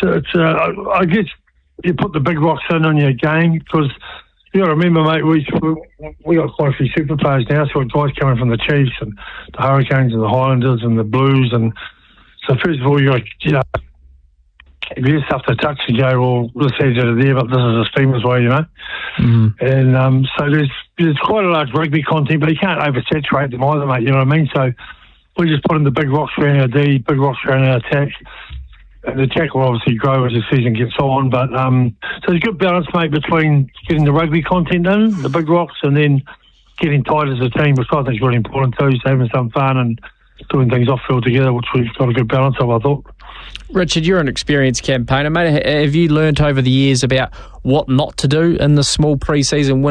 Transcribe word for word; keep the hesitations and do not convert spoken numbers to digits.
it's. Uh, I guess you put the big rocks in on your game because you got to remember, mate. We we got quite a few super players now. So we've got guys coming from the Chiefs and the Hurricanes and the Highlanders and the Blues, and so first of all, you got you know. If you just have to touch and go, well, this is it there, but this is a steamer's way, you know. Mm. And um, so there's there's quite a large rugby content, but you can't oversaturate them either, mate, you know what I mean? So we just put in the big rocks around our D, big rocks around our attack. And the attack will obviously grow as the season gets on, but um, so there's a good balance, mate, between getting the rugby content in, the big rocks, and then getting tight as a team, which I think is really important too, so having some fun and doing things off-field together, which we've got a good balance of, I thought. Richard, you're an experienced campaigner, mate. Have you learnt over the years about what not to do in the small pre-season